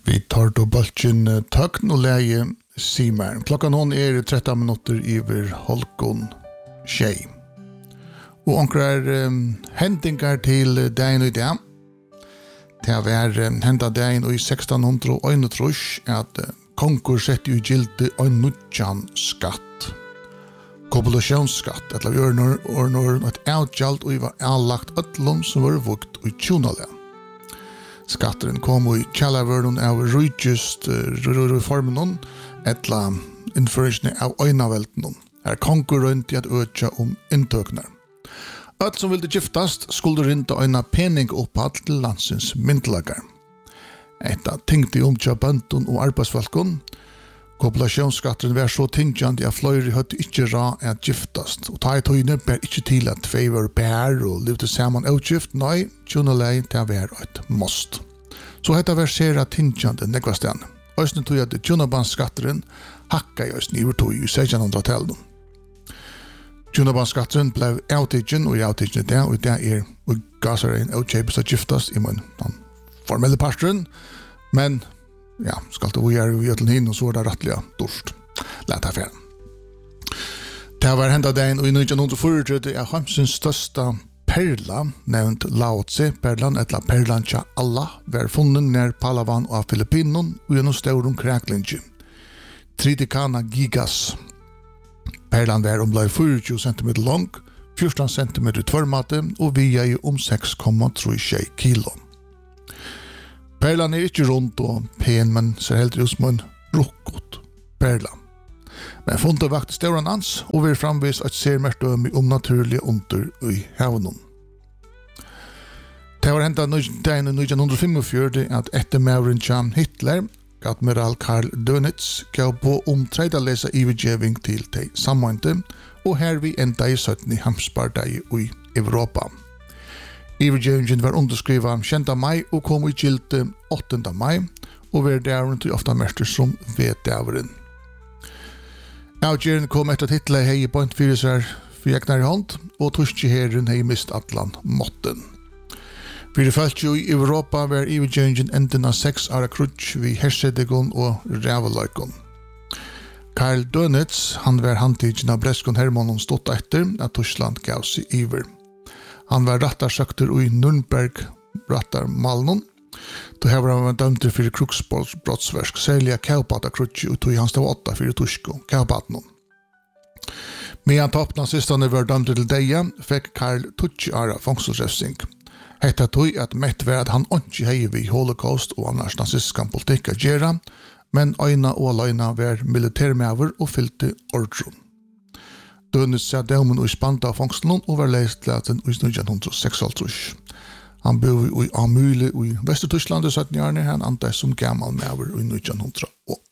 Vi tar då bulten tøgn og leie Simar. Klokkan hon 13 minutter iver holkon tjej. Og onkrar hendingar til dagen og dag. Det var henda dagen i 1631 at konkur sett i gilde en nutjan skatt. Kopulasjonsskatt, eller ordnår et avgjald og var avlagt ötlom som var vukt i tjonale. Skatteren kom i kjallarvörden av rujtjust reformen etla innføringen av øynavelten. Her konkur rundt i at øtja inntøknar. Öll som ville giftast skulle rinda øyna pening oppall til landsins myndlagar. Etta tingti tja bøntun og arbeidsfolkun. Kopulasjonsskatteren var så tingjandi at fløyri høtti ikkje ra at giftast, og ta i tøyne ber ikkje til at tvei var bær og livte saman utgift, nei, tjonalei til var et most. Så hetta versera tingjandi negvastan. Øysne tøy at tjonabanskatteren hakka i øysne iver tøy i 1600-tallet. Tjonabanskatteren blev avtidgen og i avtidgen det, og det og gasar en utkjøpes at giftast i den formelle pastoren, men ja, skal det være i øtlen og så det rettelig dorst. Lät affæren. Det var hendet dagen i 1944 er Hamsens største perla, nevnt Lao Tse perlan, etla perlan tja alla, var funnet nær Palawan og Filippinon og gjennom staurum kræklingi. Triticana gigas. Perlan var omlai 24 cm lang, 14 cm tvørmate og via i 6,36 kilo. Perlan ikke rundt og pen, men ser helt ut som en rukkot perla. Men fundet vakte stauran ans, og vi framvis at ser mertømi naturlige under i havnen. Det var hentet dagen i 1945 at etter mauren Jan Hitler, admiral Karl Dönitz, gav på treidalesa ivergjeving til de samvante, og her vi enda i 17. hamsbardei i Europa. Ivergjevingen var underskriva 6. mai og kom i gilde 8. mai, og var dævren til ofta merter som vedævren. Avgjeren kom etter at Hitler hei point fyrir seg fjeknar i hånd, og tuskje herren hei mist atlan måtten. Fyrir fölkju i Europa var ivergjevingen enden av 6 åra krutsk vi hersedegon og rævelaikon. Karl Dönitz, han var handtidgen av breskon Hermanon stått etter at Tyskland gav seg iver. Han var rattarsøkter i Nürnberg rattarmalnon. Då här var han dömd för krigsbrottsverk, särskilt kaupata krutchi och tog hans det var 8 för tysko kaupatnon. Men han toppna sistane var dömd till deja, fick Karl Tucci ara fångselräfsing. Hetta tog att mätt var att han inte hej vid holocaust och annars nazistiskan politik att göra, men öjna och alöjna var militärmäver och fyllde ordron. Dönitz sa dömen i spanta av fångseln och var lästläten i 1936. Han bor i Amyle i Västertyskland i 17 år, han antas som gammal mäver i 1904.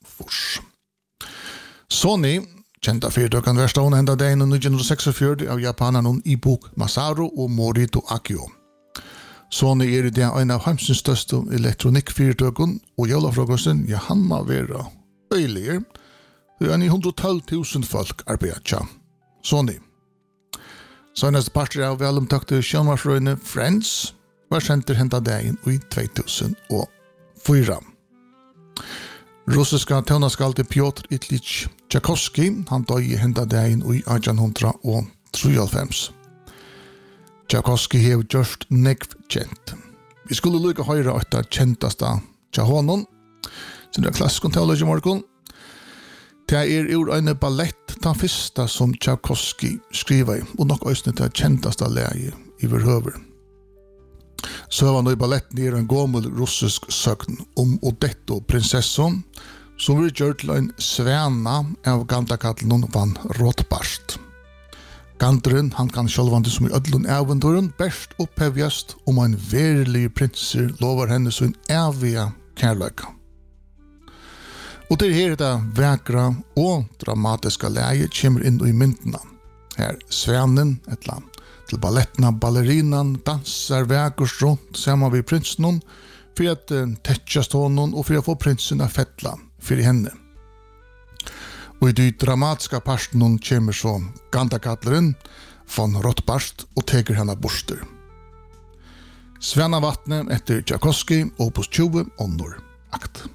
Sony, kjenta fyrtøkene var stående enda dagen i 1946 av japanerne Ibuk Masaru og Morito Akio. Sony i det en av Hamsens største elektronikkfyrtøkene, og jælafrokosten, ja, han må være øyligere. Det er 112.000 folk arbeider. Sony. Seneste parter av velomtakte sjønvarsrøyene Friends var senter henta dagen i 2004. Russiska tøvnaskalte Piotr Ilyich Tchaikovsky, han døg henta dagen i 1893. Tchaikovsky hev gjørst nekv kjent. Vi skulle lukka høyre etter kjentasta tja honom, så det er klassisk teologi i morgen. Det ur en ballett den første som Tchaikovsky skriver i, og nok øyne til kjentasta leie i verhøver. Søvan i balletten en gammel russisk søgn om Odetto prinsesson, som vil gjøre til en svena av gantakatlen van Rothbart. Ganderen, han kan sjølvande som i ødlun eventuren best opphevjast om en verilig prinser lover henne sin evige kærløyka. Og til her det vekra og dramatiska leie kommer inn i myndene. Her svenen, et land, til ballettene ballerinan dansar vekurs rundt sammen vid prinsen for at tetjast honom og for å få prinsen å fettla for henne. Og i de dramatiska parten kommer så gandakatleren von Rothbart og teker henne borster. Svena vattnet etter Tchaikovsky, opus 20, åndor akt.